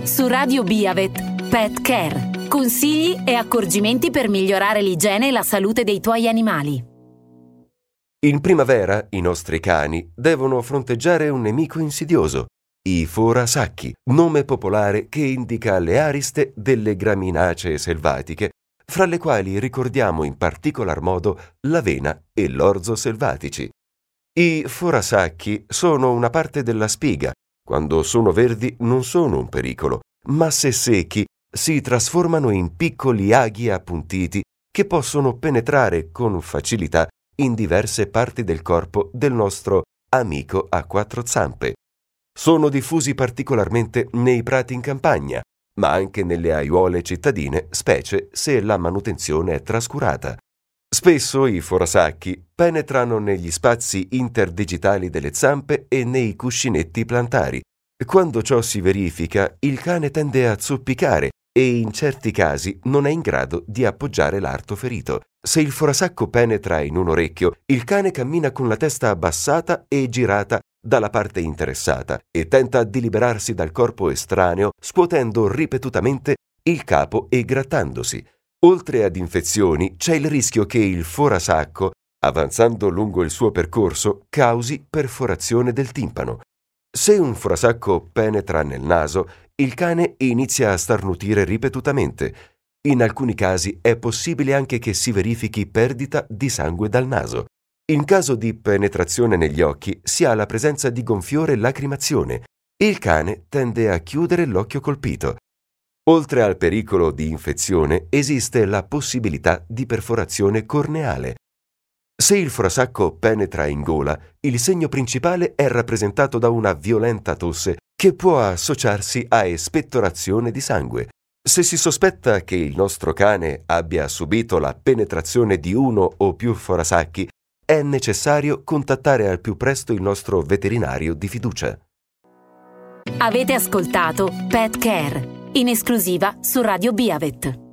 Su Radio Biavet, Pet Care. Consigli e accorgimenti per migliorare l'igiene e la salute dei tuoi animali. In primavera i nostri cani devono fronteggiare un nemico insidioso, i forasacchi, nome popolare che indica le ariste delle graminacee selvatiche, fra le quali ricordiamo in particolar modo l'avena e l'orzo selvatici. I forasacchi sono una parte della spiga. Quando sono verdi non sono un pericolo, ma se secchi si trasformano in piccoli aghi appuntiti che possono penetrare con facilità in diverse parti del corpo del nostro amico a quattro zampe. Sono diffusi particolarmente nei prati in campagna, ma anche nelle aiuole cittadine, specie se la manutenzione è trascurata. Spesso i forasacchi penetrano negli spazi interdigitali delle zampe e nei cuscinetti plantari. Quando ciò si verifica, il cane tende a zoppicare e in certi casi non è in grado di appoggiare l'arto ferito. Se il forasacco penetra in un orecchio, il cane cammina con la testa abbassata e girata dalla parte interessata e tenta di liberarsi dal corpo estraneo, scuotendo ripetutamente il capo e grattandosi. Oltre ad infezioni, c'è il rischio che il forasacco, avanzando lungo il suo percorso, causi perforazione del timpano. Se un forasacco penetra nel naso, il cane inizia a starnutire ripetutamente. In alcuni casi è possibile anche che si verifichi perdita di sangue dal naso. In caso di penetrazione negli occhi si ha la presenza di gonfiore e lacrimazione. Il cane tende a chiudere l'occhio colpito. Oltre al pericolo di infezione, esiste la possibilità di perforazione corneale. Se il forasacco penetra in gola, il segno principale è rappresentato da una violenta tosse che può associarsi a espettorazione di sangue. Se si sospetta che il nostro cane abbia subito la penetrazione di uno o più forasacchi, è necessario contattare al più presto il nostro veterinario di fiducia. Avete ascoltato Pet Care, in esclusiva su Radio Biavet.